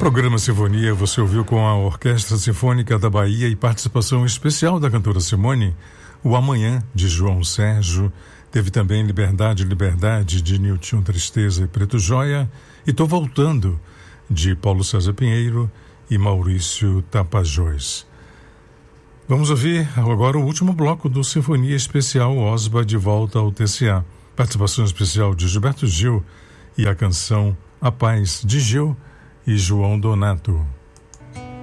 Programa Sinfonia você ouviu com a Orquestra Sinfônica da Bahia e participação especial da cantora Simone. O Amanhã, de João Sérgio. Teve também Liberdade, Liberdade, de Nilton Tristeza e Preto Joia. E Tô Voltando, de Paulo César Pinheiro e Maurício Tapajós. Vamos ouvir agora o último bloco do Sinfonia Especial Osba de Volta ao TCA. Participação especial de Gilberto Gil e a canção A Paz, de Gil e João Donato.